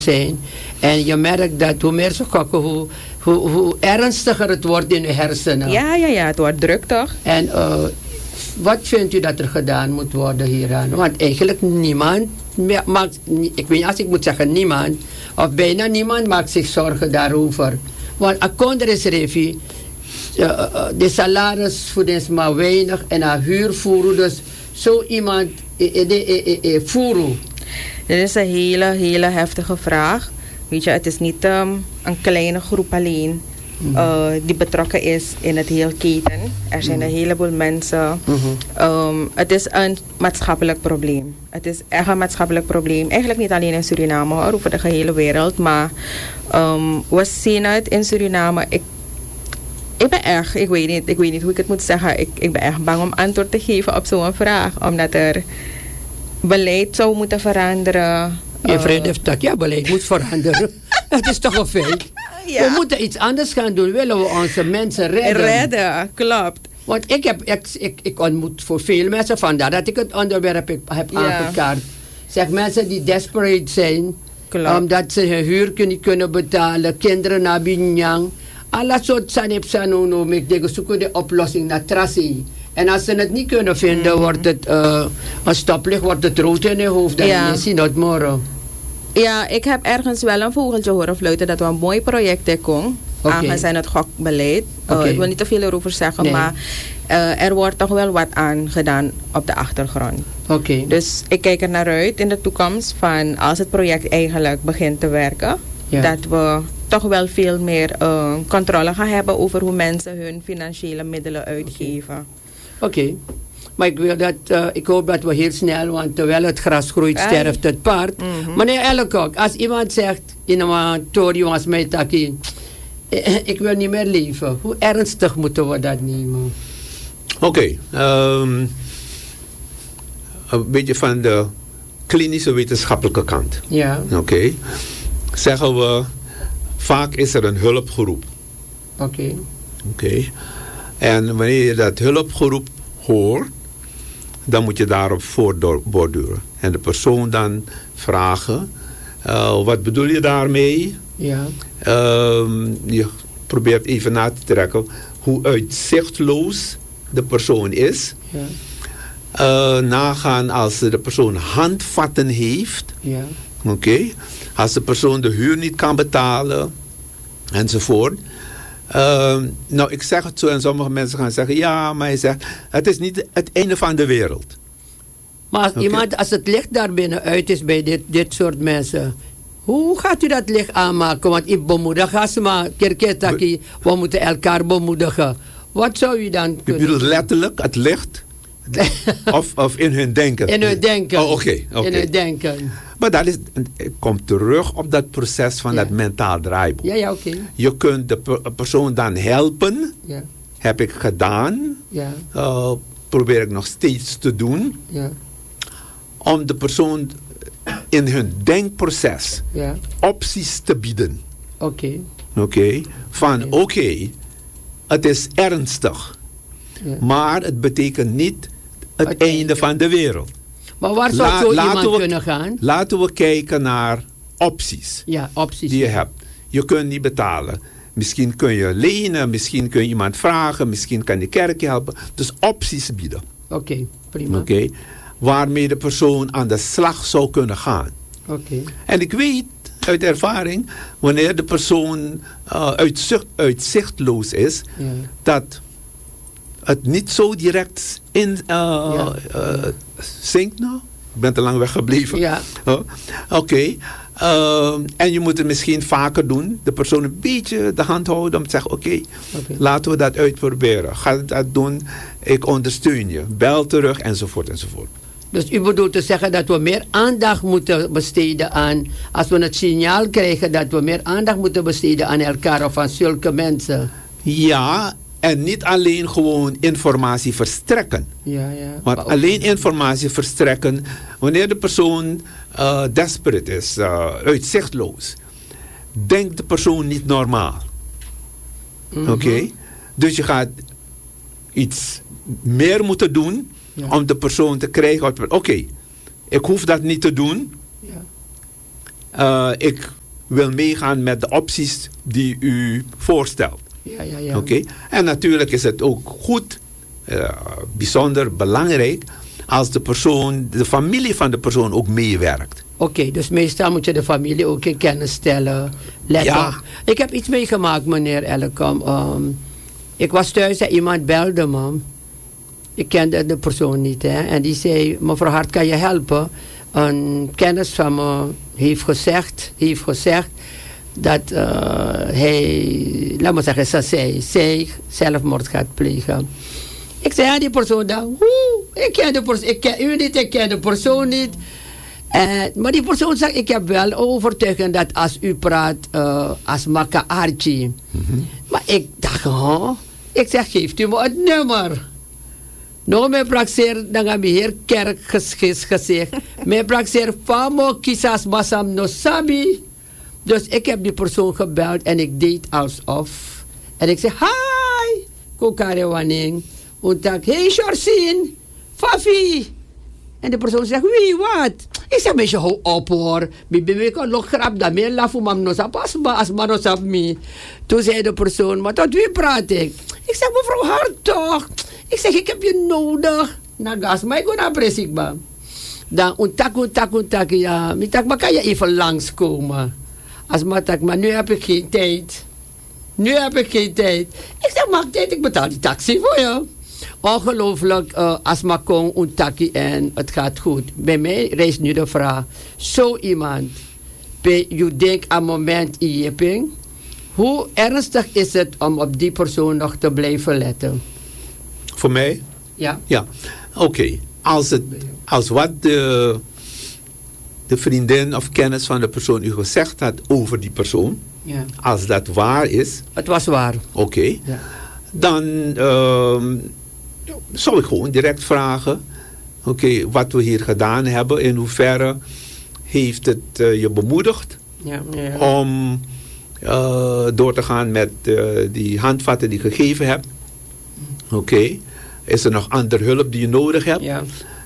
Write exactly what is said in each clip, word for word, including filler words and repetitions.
zijn. En je merkt dat hoe meer ze gokken, hoe, hoe, hoe ernstiger het wordt in de hersenen. Ja, ja, ja, het wordt druk toch? En uh, wat vindt u dat er gedaan moet worden hieraan? Want eigenlijk niemand maakt, ik weet niet als ik moet zeggen niemand, of bijna niemand maakt zich zorgen daarover. Want akkoord is revi, de salarisvoeding is maar weinig en haar huur voeren, dus zo iemand voeren. Dit is een hele, hele heftige vraag. Weet je, het is niet um, een kleine groep alleen mm-hmm. uh, die betrokken is in het hele keten. Er zijn mm-hmm. een heleboel mensen. Mm-hmm. Um, het is een maatschappelijk probleem. Het is echt een maatschappelijk probleem. Eigenlijk niet alleen in Suriname, hoor, over de gehele wereld. Maar um, we zien het in Suriname. Ik, ik ben echt, ik weet niet, ik weet niet hoe ik het moet zeggen. Ik, ik ben echt bang om antwoord te geven op zo'n vraag. Omdat er beleid zou moeten veranderen. Je vriend heeft dat, ja, beleid moet veranderen. Het is toch een feit. Ja. We moeten iets anders gaan doen, willen we onze mensen redden. Redden, klopt. Want ik, heb, ik, ik, ik ontmoet voor veel mensen, vandaar dat ik het onderwerp heb, heb ja. aangekaart. Zeg, mensen die desperate zijn, klopt. Omdat ze hun huur niet kunnen betalen, kinderen naar binyang. Alle soort sanip sanono, ik denk, zoeken de oplossing naar trassie. En als ze het niet kunnen vinden, mm. wordt het uh, een stoplicht, wordt het rood in je hoofd. En ja. je ziet het morgen. Ja, ik heb ergens wel een vogeltje horen fluiten dat we een mooi project hebben. Okay. Aangezien het gokbeleid. Okay. Uh, ik wil niet te veel erover zeggen, nee. maar uh, er wordt toch wel wat aan gedaan op de achtergrond. Okay. Dus ik kijk er naar uit in de toekomst van als het project eigenlijk begint te werken. Ja. Dat we toch wel veel meer uh, controle gaan hebben over hoe mensen hun financiële middelen uitgeven. Oké. Okay. Maar ik, wil dat, uh, ik hoop dat we heel snel, want terwijl het gras groeit, sterft het paard. Mm-hmm. Meneer Ellekok, als iemand zegt in een tori was mij taki, ik wil niet meer leven. Hoe ernstig moeten we dat nemen? Oké. Okay, um, een beetje van de klinische wetenschappelijke kant. Ja. Oké. Okay. Zeggen we, vaak is er een hulpgroep. Oké. Okay. Oké. Okay. En wanneer je dat hulpgroep hoort, dan moet je daarop voortborduren. En de persoon dan vragen, uh, wat bedoel je daarmee? Ja. Uh, je probeert even na te trekken hoe uitzichtloos de persoon is. Ja. Uh, nagaan als de persoon handvatten heeft. Ja. Oké. Okay. Als de persoon de huur niet kan betalen, enzovoort. Uh, nou, ik zeg het zo en sommige mensen gaan zeggen, ja, maar hij zegt, het is niet het einde van de wereld. Maar als, okay. iemand, als het licht daar binnenuit is bij dit, dit soort mensen, hoe gaat u dat licht aanmaken? Want ik bemoedig, als maar kerketaki, we moeten elkaar bemoedigen. Wat zou u dan kunnen? U bedoelt letterlijk het licht? of, of in hun denken? In hun denken. Oh, oké. Okay, okay. In hun denken. Maar dat is, ik kom terug op dat proces van ja. dat mentaal draaiboek. Ja, ja, oké. Okay. Je kunt de per, persoon dan helpen. Ja. Heb ik gedaan. Ja. Uh, probeer ik nog steeds te doen. Ja. Om de persoon in hun denkproces ja. opties te bieden. Oké. Okay. Oké. Okay. Van oké, okay. okay, het is ernstig. Ja. Maar het betekent niet het okay. einde van de wereld. Maar waar zou La, zo iemand we, kunnen gaan? Laten we kijken naar opties. Ja, opties. Die je hebt. Je kunt niet betalen. Misschien kun je lenen, misschien kun je iemand vragen, misschien kan de kerk je helpen. Dus opties bieden. Oké, okay, prima. Oké. Okay. Waarmee de persoon aan de slag zou kunnen gaan. Oké. Okay. En ik weet uit ervaring, wanneer de persoon uh, uitzicht, uitzichtloos is, ja. dat het niet zo direct in uh, ja. uh, zinkt nou. Ik ben te lang weggebleven. Ja. Uh, Oké. Okay. Uh, en je moet het misschien vaker doen. De persoon een beetje de hand houden om te zeggen, oké, okay, okay. laten we dat uitproberen. Ga dat doen. Ik ondersteun je. Bel terug, enzovoort, enzovoort. Dus u bedoelt te zeggen dat we meer aandacht moeten besteden aan, als we het signaal krijgen dat we meer aandacht moeten besteden aan elkaar of aan zulke mensen. Ja, en niet alleen gewoon informatie verstrekken. Ja, ja. Want maar alleen informatie verstrekken, wanneer de persoon uh, desperate is, uh, uitzichtloos, denkt de persoon niet normaal. Mm-hmm. Oké? Okay? Dus je gaat iets meer moeten doen, ja, om de persoon te krijgen. Oké, okay, ik hoef dat niet te doen. Ja. uh, ik wil meegaan met de opties die u voorstelt. Ja, ja, ja. Oké. Okay? En natuurlijk is het ook goed, uh, bijzonder belangrijk, als de persoon, de familie van de persoon ook meewerkt. Oké, okay, dus meestal moet je de familie ook in kennis stellen. Let Ja. op. Ik heb iets meegemaakt, meneer Ellekom. Um, ik was thuis en iemand belde me. Ik kende de persoon niet. Hè? En die zei, mevrouw Hart, kan je helpen? Een kennis van me heeft gezegd, heeft gezegd dat uh, hij, laat maar zeggen, ze zei, zij zelfmoord gaat plegen. Ik zei aan die persoon dan, hoe? Ik ken de persoon, ik ken u niet, ik ken de persoon niet. Uh, maar die persoon zegt, ik heb wel overtuigend dat als u praat uh, als Maka Archie. Mm-hmm. Maar ik dacht, huh? Ik zeg, geeft u me het nummer. Nou, mijn praxeer, dan gaan we hier kerk gezegd. Mijn praxeer, famo kisas masam no sabi. Dus ik heb die persoon gebeld en ik deed alsof. En ik zei, hi, kokare waning. En tak, hey Shorsin, Fafi. En de persoon zegt, wie, wat? Ik zeg, meisje, hou op hoor. Ik kan nog grap dat meer lafu mam no sap as ma as ma no sap me. Toen zei de persoon, maar tot wie praat ik? Ik zeg, mevrouw Hartog. Ik zeg, ik heb je nodig. Na gas, maar ik ga naar Presikba. Dan untak, untak, untak, ja. Mitak, maar kan je even langskomen? Als matak, maar nu heb ik geen tijd. Nu heb ik geen tijd. Ik zeg, maak tijd, ik betaal die taxi voor je. Ongelooflijk, uh, als Makong, Untaki en het gaat goed. Bij mij reist nu de vraag, zo iemand, je denkt aan moment in Jeping, hoe ernstig is het om op die persoon nog te blijven letten? Voor mij? Ja. Ja, oké. Okay. Als, het, als wat de, de vriendin of kennis van de persoon u gezegd had over die persoon, ja. Als dat waar is. Het was waar. Oké. Okay, ja. Dan uh, zou ik gewoon direct vragen, oké, okay, wat we hier gedaan hebben, in hoeverre heeft het uh, je bemoedigd ja, ja, ja. om uh, door te gaan met uh, die handvatten die je gegeven hebt. Oké. Okay. Is er nog andere hulp die je nodig hebt? Ja.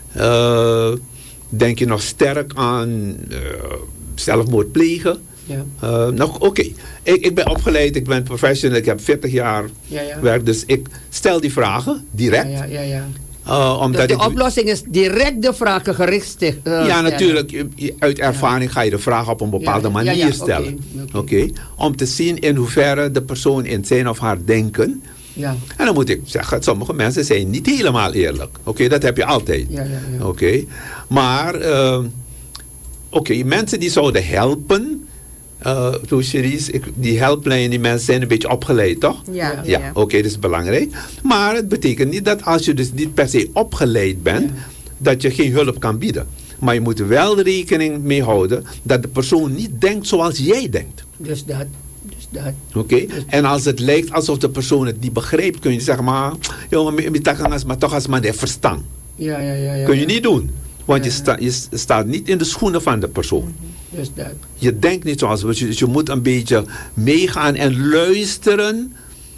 Uh, denk je nog sterk aan uh, zelfmoord plegen? Ja. Uh, nou, oké. Okay. Ik, ik ben opgeleid, ik ben professional, ik heb veertig jaar ja, ja. werk, dus ik stel die vragen direct. Ja, ja, ja, ja. Uh, omdat dus de ik, oplossing is direct de vragen gericht uh, ja, natuurlijk. Uit ervaring ga je de vraag op een bepaalde ja, manier ja, ja, stellen. Oké. Okay, okay. Om te zien in hoeverre de persoon in zijn of haar denken. Ja. En dan moet ik zeggen, sommige mensen zijn niet helemaal eerlijk. Oké, okay, dat heb je altijd. Ja, ja, ja. Oké. Okay. Maar, uh, oké, okay, mensen die zouden helpen. Uh, Cherise, die helplijn, die mensen zijn een beetje opgeleid, toch? Ja. ja, ja. ja. Oké, okay, dat is belangrijk. Maar het betekent niet dat als je dus niet per se opgeleid bent, ja. dat je geen hulp kan bieden. Maar je moet wel rekening mee houden dat de persoon niet denkt zoals jij denkt. Dus dat. Dus dat. Oké, okay? Dus en als het lijkt alsof de persoon het niet begrijpt, kun je zeggen, maar, joh, maar toch als man heeft verstand. Ja, ja, ja, ja, kun je ja. niet doen. Want ja. je, sta, je staat niet in de schoenen van de persoon. Dus dat. Je denkt niet zoals we. Dus je moet een beetje meegaan en luisteren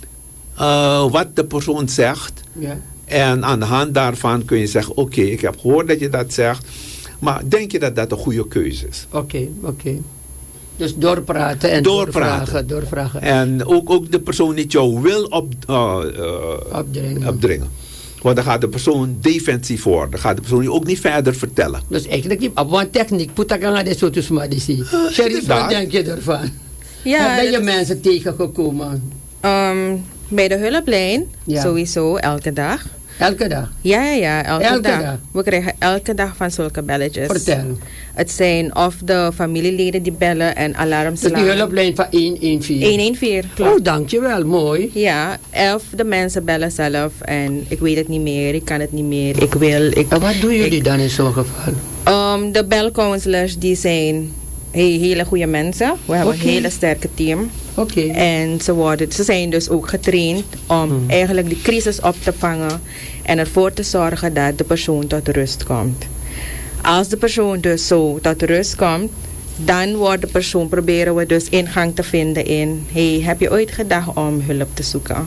uh, wat de persoon zegt. Ja. En aan de hand daarvan kun je zeggen, oké, okay, ik heb gehoord dat je dat zegt. Maar denk je dat dat een goede keuze is? Oké, okay, oké. Okay. Dus doorpraten en doorpraten. doorvragen. doorvragen. En ook, ook de persoon niet jouw wil op, uh, uh, opdringen. opdringen. Want dan gaat de persoon defensief worden. Dan gaat de persoon je ook niet verder vertellen. Dus eigenlijk niet op een techniek. Putakanga de sotus madisi. Sheriff, wat denk je ervan? Ja, ben je mensen tegengekomen? Um, bij de hulplijn, ja. Sowieso, elke dag. Elke dag? Ja, ja, ja, elke, elke dag. dag. We krijgen elke dag van zulke belletjes. Vertel. Het zijn of de familieleden die bellen en alarm slaan. Dus die hulplijn van honderdveertien? honderdveertien, klopt. Oh, dankjewel, mooi. Ja, elf de mensen bellen zelf en ik weet het niet meer, ik kan het niet meer, ik wil... Ik, en wat doen jullie ik, dan in zo'n geval? Um, de belcounselors die zijn he, hele goede mensen. We hebben okay. een hele sterke team. Oké. Okay. En ze, worden, ze zijn dus ook getraind om hmm. eigenlijk die crisis op te vangen en ervoor te zorgen dat de persoon tot rust komt. Als de persoon dus zo tot rust komt, dan wordt de persoon, proberen we dus ingang te vinden in, hey, heb je ooit gedacht om hulp te zoeken?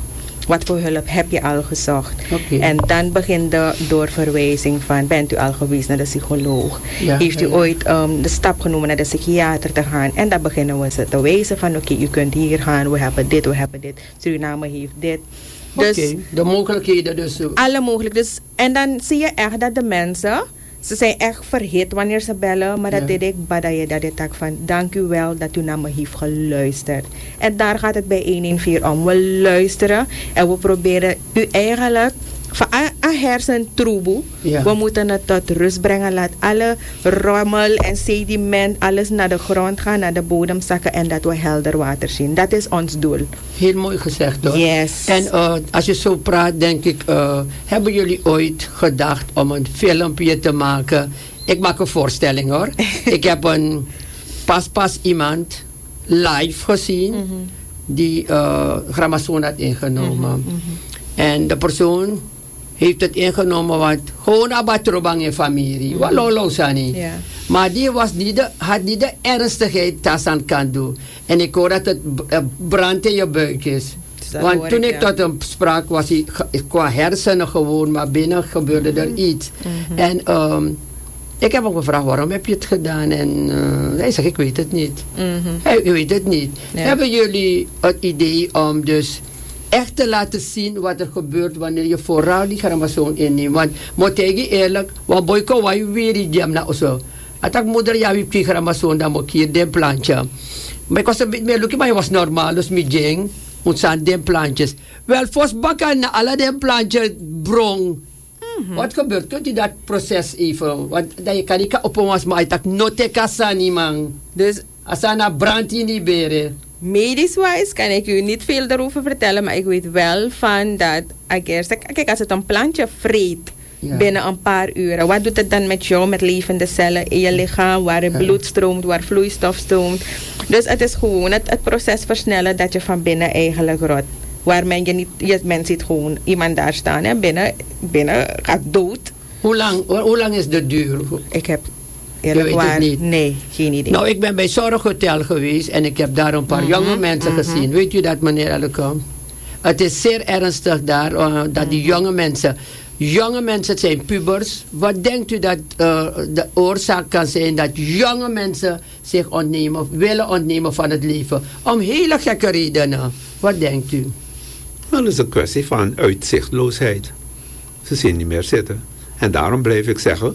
wat voor hulp heb je al gezocht? Okay. En dan begint de doorverwijzing van, bent u al geweest naar de psycholoog? Ja, Heeft u ja. ooit um, de stap genomen naar de psychiater te gaan? En dan beginnen we ze te wijzen van, oké, okay, u kunt hier gaan, we hebben dit, we hebben dit. Suriname heeft dit. Oké, Dus okay. de mogelijkheden dus. alle mogelijk. Dus, en dan zie je echt dat de mensen, ze zijn echt verhit wanneer ze bellen. Maar dat Ja. deed ik, badaye, dat ik tak van, dank u wel dat u naar me heeft geluisterd. En daar gaat het bij honderdveertien om. We luisteren en we proberen u eigenlijk van een hersentroeboe. Ja. We moeten het tot rust brengen. Laat alle rommel en sediment, alles naar de grond gaan, naar de bodem zakken. En dat we helder water zien. Dat is ons doel. Heel mooi gezegd hoor. Yes. En uh, als je zo praat, denk ik, uh, hebben jullie ooit gedacht om een filmpje te maken? Ik maak een voorstelling hoor. Ik heb een pas pas iemand live gezien Mm-hmm. die uh, grammofoon had ingenomen. Mm-hmm. En de persoon heeft het ingenomen wat gewoon abatrobang in familie. Wat lolo sani. Ja. Maar die was niet de, had niet de ernstigheid tasan kan doen. En ik hoor dat het uh, brand in je buik is. Dat Want hoor toen ik, ik ja. tot hem sprak, was hij ge- qua hersenen gewoon, maar binnen gebeurde er iets. Mhm. En um, ik heb hem gevraagd, waarom heb je het gedaan? En uh, hij zegt, ik weet het niet. Mhm. Hij, ik weet het niet. Ja. Hebben jullie het idee om dus echt te laten zien wat er gebeurt wanneer je vooral die grammofoon inneemt? Want moet ik je eerlijk, want boyko wa je weer die jam na ozo. Atak moeder ja wie die grammofoon dan moet hier den plantje. Maar ik was een beetje meer lucky, maar je was normaal, dus met jeng, ontstaan den plantjes. Wel, volgens bakken na alle den plantjes brong. Wat gebeurt? Kunt u dat proces even? Want dat je kan niet op een was, maar ik tak note kassa niet man. Dus Asana brandt je niet beren. medisch-wise kan ik u niet veel daarover vertellen, maar ik weet wel van dat, I guess, kijk, als het een plantje vreet Ja. binnen een paar uren, wat doet het dan met jou, met levende cellen in je lichaam, waar het bloed stroomt, waar vloeistof stroomt. Dus het is gewoon het, het proces versnellen dat je van binnen eigenlijk rot. Waar men je niet, je, men ziet gewoon iemand daar staan en binnen, binnen gaat dood. Hoe lang, hoe, hoe lang is de duur? Ik heb Je eerlijk weet het waar, niet. nee, geen idee. Nou, ik ben bij Zorghotel geweest en ik heb daar een paar Mhm, jonge mensen mhm. gezien. Weet u dat, meneer Elkom? Het is zeer ernstig daar, uh, dat die jonge mensen... Jonge mensen zijn pubers. Wat denkt u dat uh, de oorzaak kan zijn dat jonge mensen zich ontnemen, willen ontnemen van het leven? Om hele gekke redenen. Wat denkt u? Wel, het is een kwestie van uitzichtloosheid. Ze zien niet meer zitten. En daarom blijf ik zeggen,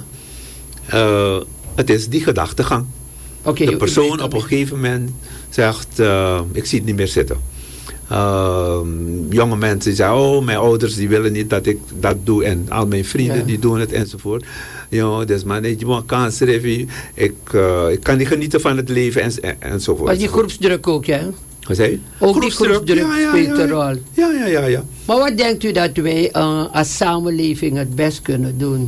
uh, het is die gedachtegang. Okay, de persoon op een gegeven moment zegt, uh, ik zie het niet meer zitten. Uh, jonge mensen zeggen, oh, mijn ouders die willen niet dat ik dat doe. En al mijn vrienden Ja. die doen het enzovoort. Ja, dus maar nee, je kan schrijven, ik, uh, ik kan niet genieten van het leven en, en, enzovoort. Maar die groepsdruk ook, ja? Wat zei je? Ook die groepsdruk ja, ja, speelt ja, een rol. Ja, ja, ja, ja. Maar wat denkt u dat wij uh, als samenleving het best kunnen doen?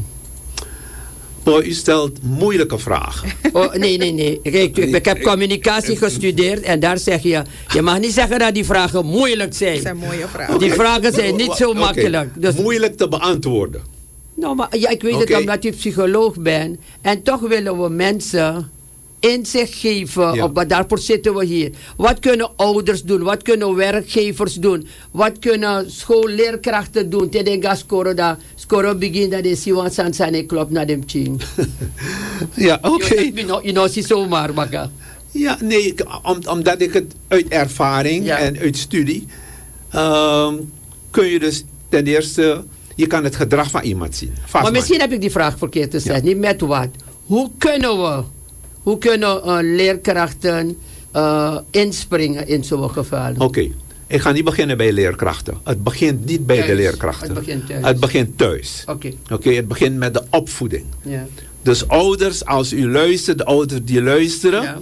Oh, u stelt moeilijke vragen. Oh, nee, nee, nee. Kijk, ik, ik heb communicatie gestudeerd en daar zeg je... Je mag niet zeggen dat die vragen moeilijk zijn. Dat zijn mooie vragen. Die vragen zijn niet zo Oké, makkelijk. Dus, moeilijk te beantwoorden. nou, maar, ja, ik weet Oké. het omdat u psycholoog bent. En toch willen we mensen inzicht geven. Ja. Op, daarvoor zitten we hier. Wat kunnen ouders doen? Wat kunnen werkgevers doen? Wat kunnen schoolleerkrachten doen? Tedenga scoren dat scoren begin dat is Siwan Sansane klopt naar dem ching. Ja, oké. Okay. Je know si zomaar bakka. Ja, nee, ik- om, omdat ik het uit ervaring Ja. en uit studie... ehm, kun je dus ten eerste... Je kan het gedrag van iemand zien. Vast Maar misschien heb ik die vraag verkeerd gezegd. Niet met wat. Hoe kunnen we, hoe kunnen uh, leerkrachten uh, inspringen in zo'n geval? Oké, ik ga niet beginnen bij leerkrachten. Het begint niet bij Thuis. de leerkrachten. Het begint thuis. Het begint thuis. Oké. Oké, het begint met de opvoeding. Ja. Dus ouders, als u luistert, de ouders die luisteren... Ja.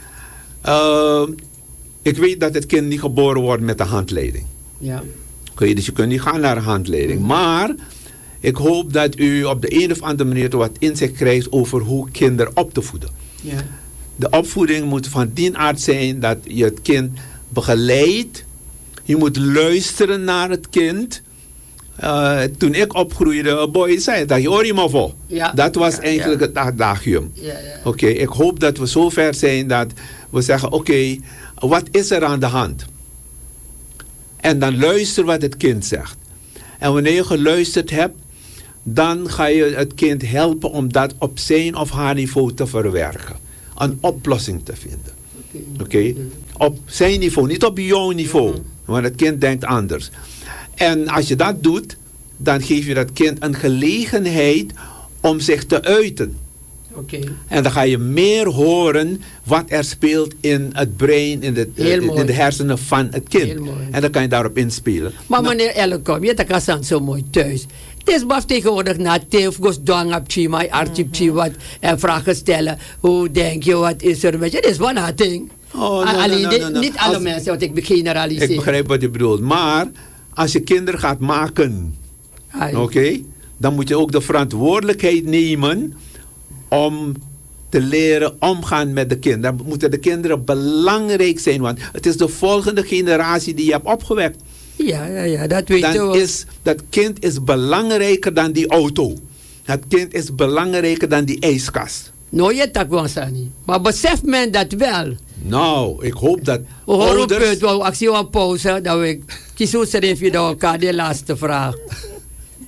ehm, ik weet dat het kind niet geboren wordt met een handleiding. Ja. Oké, dus je kunt niet gaan naar een handleiding. Maar ik hoop dat u op de een of andere manier wat inzicht krijgt over hoe kinderen op te voeden. Ja. De opvoeding moet van die aard zijn dat je het kind begeleidt. Je moet luisteren naar het kind. Uh, toen ik opgroeide, boy, zei dat je hoor je maar voor. Ja. Dat was Ja, eigenlijk ja. het adagium. Ja, ja. Oké, ik hoop dat we zover zijn dat we zeggen, oké, wat is er aan de hand? En dan luister wat het kind zegt. En wanneer je geluisterd hebt, dan ga je het kind helpen om dat op zijn of haar niveau te verwerken. Een oplossing te vinden. Oké? Okay? Op zijn niveau, niet op jouw niveau. Want het kind denkt anders. En als je dat doet, dan geef je dat kind een gelegenheid om zich te uiten. Okay. En dan ga je meer horen wat er speelt in het brein, in de, uh, in de hersenen van het kind. En dan kan je daarop inspelen. Maar nou, meneer Ellekom, je kan zo mooi thuis. Het is maar tegenwoordig na teef, gos dwang op chima, archipchi wat en vragen stellen. Hoe denk je, wat is er met je? Het is one nothing. Oh, no, Alleen no, no, no, no. Niet alle als, mensen, want ik generaliseer. Ik begrijp wat je bedoelt. Maar als je kinderen gaat maken, oké, okay, dan moet je ook de verantwoordelijkheid nemen om te leren omgaan met de kinderen. Dan moeten de kinderen belangrijk zijn, want het is de volgende generatie die je hebt opgewekt. Ja, ja, ja, dat weet je Dan is dat kind is belangrijker dan die auto. Dat kind is belangrijker dan die ijskast. Nou, je tak niet. Maar beseft men dat wel? Nou, ik hoop dat we horen ouders... op het, actie op pauze, dat we kiezen even door elkaar de laatste vraag.